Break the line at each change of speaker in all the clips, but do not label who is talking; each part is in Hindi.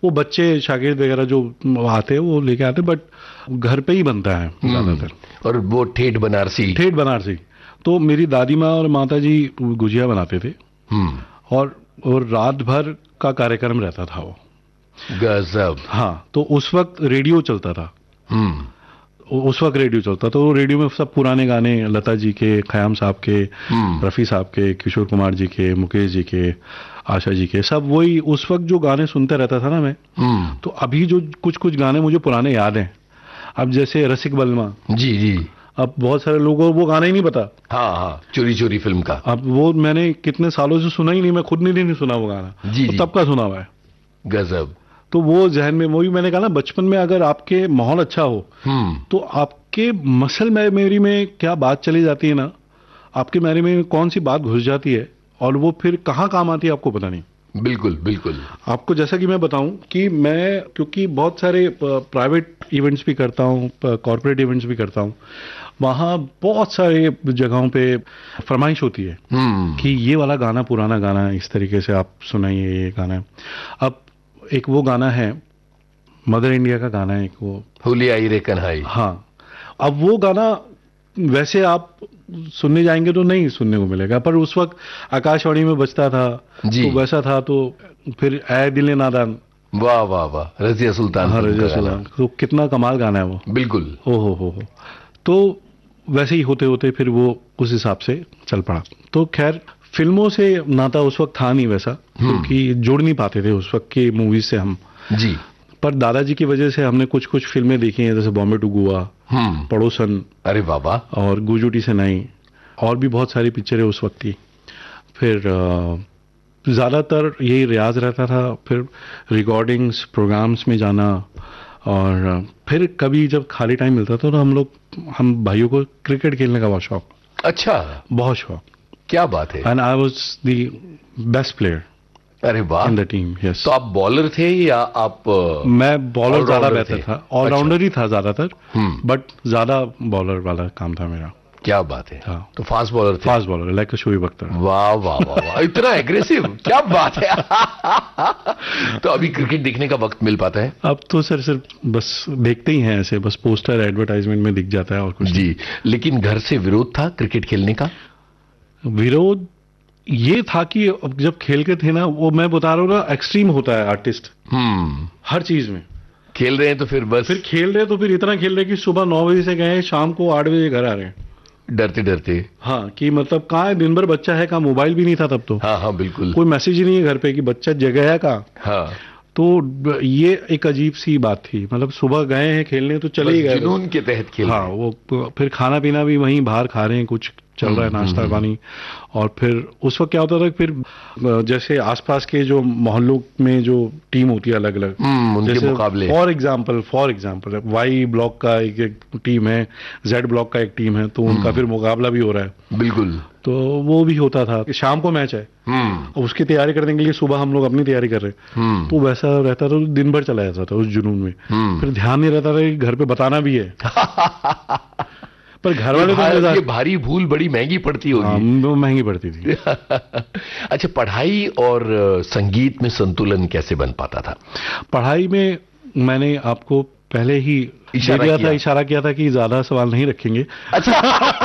वो बच्चे शागिर्द वगैरह जो आते हैं वो लेके आते, बट घर पे ही बनता है ज्यादातर।
और वो ठेठ बनारसी।
ठेठ बनारसी। तो मेरी दादी माँ और माता जी गुजिया बनाते थे। और रात भर का कार्यक्रम रहता था वो।
गजब।
हाँ, तो उस वक्त रेडियो चलता था। उस वक्त रेडियो चलता तो रेडियो में सब पुराने गाने, लता जी के, खयाम साहब के, रफी साहब के, किशोर कुमार जी के, मुकेश जी के, आशा जी के, सब वही उस वक्त जो गाने सुनते रहता था ना मैं। तो अभी जो कुछ कुछ गाने मुझे पुराने याद हैं। अब जैसे रसिक बलमा।
जी जी।
अब बहुत सारे लोगों को वो गाना ही नहीं पता।
हाँ हाँ, चोरी चोरी फिल्म का।
अब वो मैंने कितने सालों से सुना ही नहीं, मैं खुद नहीं सुना वो गाना।
जी,
तो तब का सुना हुआ है।
गजब।
तो वो जहन में, वही मैंने कहा ना, बचपन में अगर आपके माहौल अच्छा हो तो आपके मसल मेमोरी में क्या बात चली जाती है ना, आपके मेमोरी में कौन सी बात घुस जाती है और वो फिर कहाँ काम आती है आपको पता नहीं।
बिल्कुल बिल्कुल।
आपको जैसा कि मैं बताऊं कि मैं, क्योंकि बहुत सारे प्राइवेट इवेंट्स भी करता हूं, कॉर्पोरेट इवेंट्स भी करता हूं, वहां बहुत सारे जगहों पे फरमाइश होती है कि ये वाला गाना, पुराना गाना इस तरीके से आप सुनाइए, ये गाना। अब एक वो गाना है, मदर इंडिया का गाना है एक, वो
होली आई रे कन्हाई।
हाँ। अब वो गाना वैसे आप सुनने जाएंगे तो नहीं सुनने को मिलेगा, पर उस वक्त आकाशवाणी में बजता था तो वैसा था। तो फिर ऐ दिले नादान।
वाह वाह वाह, रजिया सुल्तान।
हाँ, रजिया सुल्तान। तो कितना कमाल गाना है वो।
बिल्कुल।
ओ हो। तो वैसे ही होते होते फिर वो उस हिसाब से चल पड़ा। तो खैर, फिल्मों से नाता उस वक्त था नहीं वैसा, क्योंकि जुड़ नहीं पाते थे उस वक्त की मूवीज से हम।
जी।
पर दादाजी की वजह से हमने कुछ कुछ फिल्में देखी हैं, जैसे बॉम्बे टू गोवा, पड़ोसन,
अरे बाबा,
और गुजूटी से नहीं, और भी बहुत सारी पिक्चरें उस वक्त की। फिर ज्यादातर यही रियाज रहता था, फिर रिकॉर्डिंग्स प्रोग्राम्स में जाना, और फिर कभी जब खाली टाइम मिलता था तो हम भाइयों को क्रिकेट खेलने का बहुत शौक।
अच्छा,
बहुत शौक।
क्या बात है।
And I was the best player.
अरे वाह।
In the team, yes.
तो आप बॉलर थे या आप?
मैं बॉलर ज्यादा बेहतर था, ऑलराउंडर ही था ज्यादातर, बट ज्यादा बॉलर वाला काम था मेरा।
क्या बात है।
हाँ।
तो फास्ट बॉलर थे?
Fast bowler, like Shoaib Akhtar.
वाह वाह वाह वाह, इतना एग्रेसिव, क्या बात है। तो अभी क्रिकेट देखने का वक्त मिल पाता है?
अब तो सर सिर्फ बस देखते ही हैं ऐसे, बस पोस्टर एडवर्टाइजमेंट में दिख जाता है और कुछ
जी। लेकिन घर से विरोध था क्रिकेट खेलने का?
विरोध ये था कि जब खेल के थे ना, वो मैं बता रहा हूँ ना, एक्सट्रीम होता है आर्टिस्ट हर चीज में।
खेल रहे हैं तो फिर बस,
फिर खेल रहे तो फिर इतना खेल रहे कि सुबह 9 बजे से गए, शाम को 8 बजे घर आ रहे हैं,
डरते डरते।
हाँ, कि मतलब कहाँ है, दिन भर बच्चा है, कहाँ मोबाइल भी नहीं था तब तो।
हाँ हाँ बिल्कुल।
कोई मैसेज ही नहीं है घर पे कि बच्चा जगह है कहाँ।
हाँ।
तो ये एक अजीब सी बात थी, मतलब सुबह गए हैं खेलने तो चले ही गए,
जुनून के तहत खेल।
हाँ, वो फिर खाना पीना भी वहीं बाहर खा रहे हैं, कुछ चल रहा है, नाश्ता पानी। और फिर उस वक्त क्या होता था, फिर जैसे आसपास के जो मोहल्लों में जो टीम होती है अलग अलग,
उनके मुकाबले,
फॉर एग्जांपल वाई ब्लॉक का एक टीम है, जेड ब्लॉक का एक टीम है, तो उनका फिर मुकाबला भी हो रहा है।
बिल्कुल।
तो वो भी होता था कि शाम को मैच है, उसकी तैयारी करने के लिए सुबह हम लोग अपनी तैयारी कर रहे हैं, तो वैसा रहता था, तो दिन भर चला जाता था उस जुनून में। फिर ध्यान नहीं रहता था कि घर पे बताना भी है। पर घर वाले तो
ये भारी भूल बड़ी महंगी पड़ती होगी।
हाँ, महंगी पड़ती थी।
अच्छा, पढ़ाई और संगीत में संतुलन कैसे बन पाता था?
पढ़ाई में मैंने आपको पहले ही इशारा किया था कि ज्यादा सवाल नहीं रखेंगे।
अच्छा।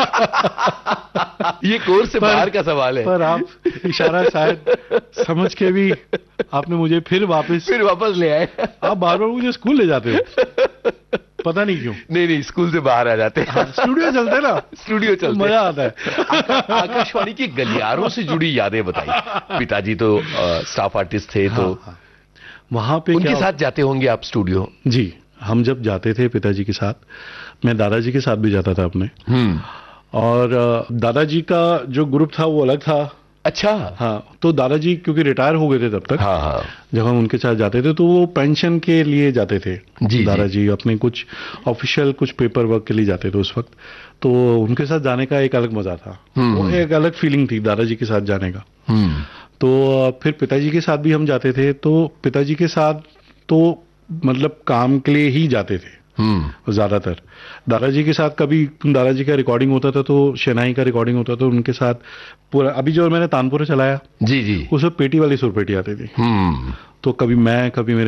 ये कोर्स से बाहर का सवाल है।
पर आप इशारा शायद समझ के भी आपने मुझे फिर वापस
ले आए।
आप बार बार मुझे स्कूल ले जाते हो, पता नहीं क्यों।
नहीं, स्कूल से बाहर आ जाते हैं।
स्टूडियो चलते ना,
स्टूडियो चलते,
मजा आता है।
आकाशवाणी के गलियारों से जुड़ी यादें बताइए। पिताजी तो स्टाफ आर्टिस्ट थे, तो
वहां पे
उनके साथ जाते होंगे आप स्टूडियो?
जी, हम जब जाते थे पिताजी के साथ, मैं दादाजी के साथ भी जाता था अपने। और दादाजी का जो ग्रुप था वो अलग था।
अच्छा।
हाँ, तो दादाजी क्योंकि रिटायर हो गए थे तब तक।
हाँ।
जब हम उनके साथ जाते थे तो वो पेंशन के लिए जाते थे। दादाजी अपने कुछ ऑफिशियल कुछ पेपर वर्क के लिए जाते थे उस वक्त, तो उनके साथ जाने का एक अलग मजा था। वो एक अलग फीलिंग थी दादाजी के साथ जाने का। तो फिर पिताजी के साथ भी हम जाते थे, तो पिताजी के साथ तो मतलब काम के लिए ही जाते थे ज्यादातर। दादाजी के साथ कभी दादाजी का रिकॉर्डिंग होता था, तो शहनाई का रिकॉर्डिंग होता था, तो उनके साथ पूरा, अभी जो मैंने तानपुरा चलाया,
जी,
उसमें पेटी वाली सुरपेटी आती थी, तो कभी मैं, कभी मेरे